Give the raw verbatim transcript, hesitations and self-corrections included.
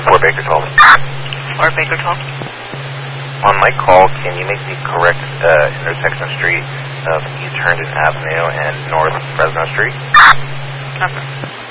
Fort Baker twelve. Fort Baker twelve. On my call, can you make the correct uh, intersection street of East Herndon Avenue and North Fresno Street? Okay.